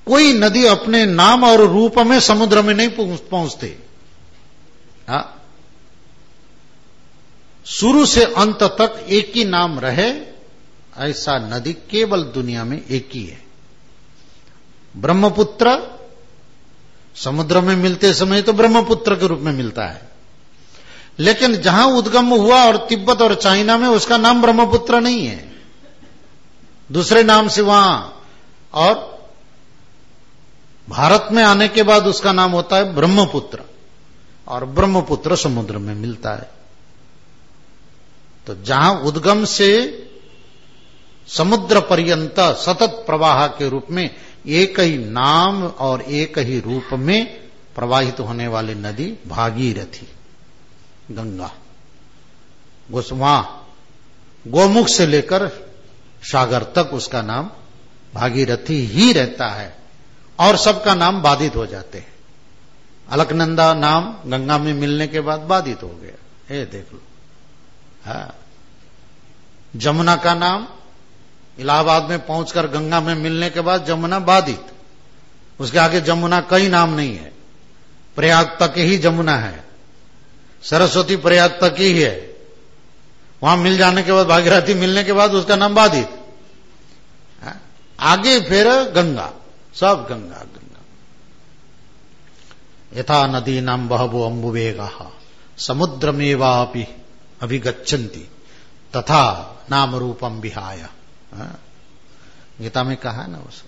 कोई नदी अपने नाम और रूप में समुद्र में नहीं पहुंचते। शुरू से अंत तक एक ही नाम रहे, ऐसा नदी केवल दुनिया में एक ही है। ब्रह्मपुत्र समुद्र में मिलते समय तो ब्रह्मपुत्र के रूप में मिलता है, लेकिन जहां उद्गम हुआ और तिब्बत और चाइना में उसका नाम ब्रह्मपुत्र नहीं है, दूसरे नाम से वहां, और भारत में आने के बाद उसका नाम होता है ब्रह्मपुत्र, और ब्रह्मपुत्र समुद्र में मिलता है। तो जहां उद्गम से समुद्र पर्यंत सतत प्रवाह के रूप में एक ही नाम और एक ही रूप में प्रवाहित होने वाली नदी भागीरथी, गंगा। वहां गोमुख से लेकर सागर तक उसका नाम भागीरथी ही रहता है, और सबका नाम बाधित हो जाते हैं। अलकनंदा नाम गंगा में मिलने के बाद बाधित हो गया, ये देख लो। जमुना का नाम इलाहाबाद में पहुंचकर गंगा में मिलने के बाद जमुना बाधित, उसके आगे जमुना कई नाम नहीं है, प्रयाग तक ही जमुना है, सरस्वती प्रयाग तक ही है, वहां मिल जाने के बाद भागीरथी मिलने के बाद उसका नाम बाधित, आगे फिर गंगा, सब गंगा गंगा। यथा नदी नाम बहवो अम्बुवेगाः समुद्रमेवापि अभिगच्छन्ति तथा नाम रूपम विहाय। गीता में कहा ना उसको।